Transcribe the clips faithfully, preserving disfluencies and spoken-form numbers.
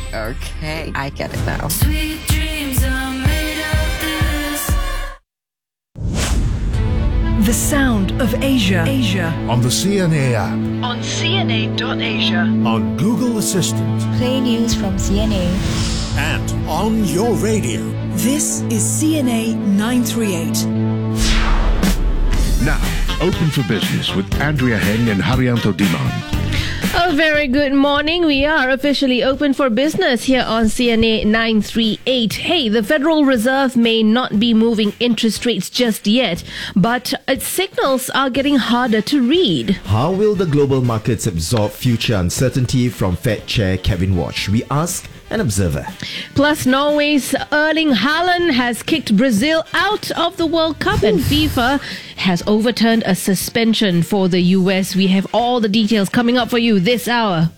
Okay, I get it now. Sweet dreams are made of this. The sound of Asia. Asia. On the C N A app, On C N A dot asia. on Google Assistant, Play news from C N A. and on your radio. This is C N A nine three eight. Now, open for business with Andrea Heng and Haryanto Diman. A very good morning. We are officially open for business here on C N A nine three eight. Hey, the Federal Reserve may not be moving interest rates just yet, but its signals are getting harder to read. How will the global markets absorb future uncertainty from Fed Chair Kevin Walsh? We ask an observer. Plus, Norway's Erling Haaland has kicked Brazil out of the World Cup, and FIFA has overturned a suspension for the U S. We have all the details coming up for you this hour.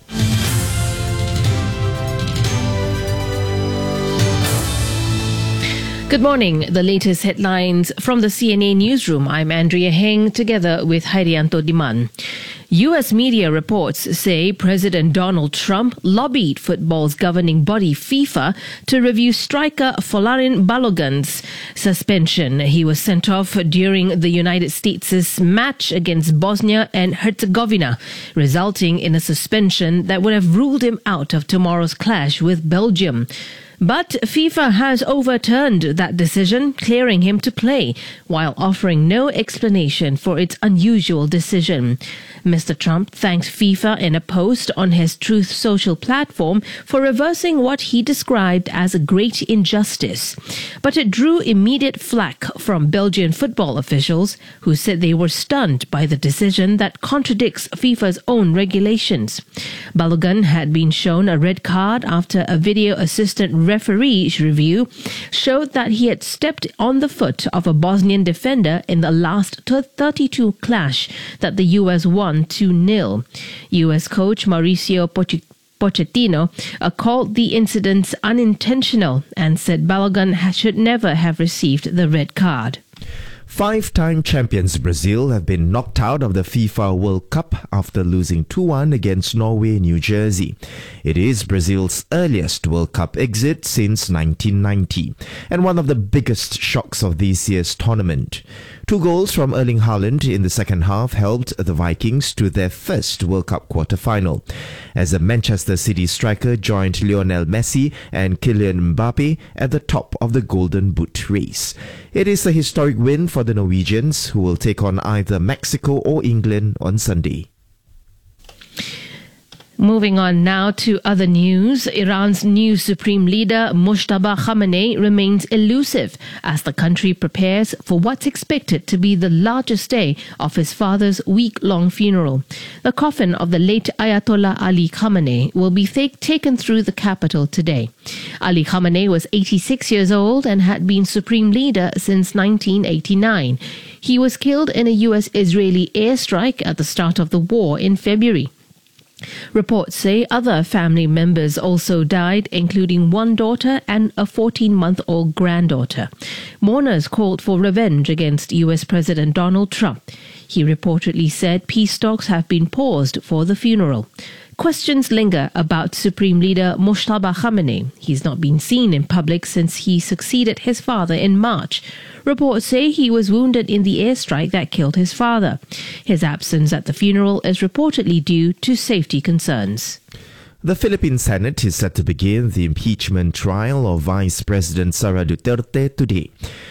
Good morning. The latest headlines from the C N A newsroom. I'm Andrea Heng, together with Haryanto Diman. U S media reports say President Donald Trump lobbied football's governing body FIFA to review striker Folarin Balogun's suspension. He was sent off during the United States' match against Bosnia and Herzegovina, resulting in a suspension that would have ruled him out of tomorrow's clash with Belgium. But FIFA has overturned that decision, clearing him to play, while offering no explanation for its unusual decision. Mister Trump thanked FIFA in a post on his Truth Social platform for reversing what he described as a great injustice. But it drew immediate flack from Belgian football officials, who said they were stunned by the decision that contradicts FIFA's own regulations. Balogun had been shown a red card after a video assistant referee's review showed that he had stepped on the foot of a Bosnian defender in the last thirty-two clash that the U S won two nil. U S coach Mauricio Pochettino uh, called the incidents unintentional and said Balogun should never have received the red card. Five-time champions Brazil have been knocked out of the FIFA World Cup after losing two one against Norway, New Jersey. It is Brazil's earliest World Cup exit since nineteen ninety, and one of the biggest shocks of this year's tournament. Two goals from Erling Haaland in the second half helped the Vikings to their first World Cup quarter-final, as the Manchester City striker joined Lionel Messi and Kylian Mbappe at the top of the Golden Boot race. It is a historic win for the Norwegians, who will take on either Mexico or England on Sunday. Moving on now to other news. Iran's new supreme leader, Mojtaba Khamenei, remains elusive as the country prepares for what's expected to be the largest day of his father's week-long funeral. The coffin of the late Ayatollah Ali Khamenei will be th- taken through the capital today. Ali Khamenei was eighty-six years old and had been supreme leader since nineteen eighty-nine. He was killed in a U S-Israeli airstrike at the start of the war in February. Reports say other family members also died, including one daughter and a fourteen-month-old granddaughter. Mourners called for revenge against U S President Donald Trump. He reportedly said peace talks have been paused for the funeral. Questions linger about Supreme Leader Mojtaba Khamenei. He's not been seen in public since he succeeded his father in March. Reports say he was wounded in the airstrike that killed his father. His absence at the funeral is reportedly due to safety concerns. The Philippine Senate is set to begin the impeachment trial of Vice President Sara Duterte today.